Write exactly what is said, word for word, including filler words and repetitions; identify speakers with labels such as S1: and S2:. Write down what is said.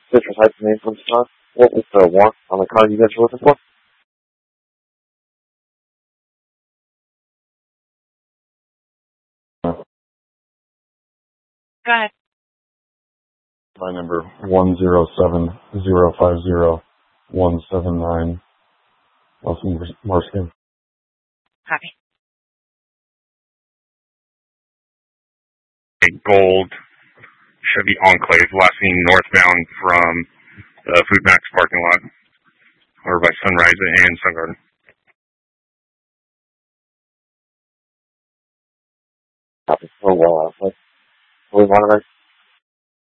S1: Citrus Heights name from Star. What was the warrant on the car you guys were looking for?
S2: Go ahead.
S3: My number one zero seven zero five zero one seven nine. Wilson Marskin.
S2: Copy.
S4: A gold Chevy Enclave, last seen northbound from the Food Max parking lot, over by Sunrise and Sun Garden.
S1: Copy. Oh, well, uh, we monitor.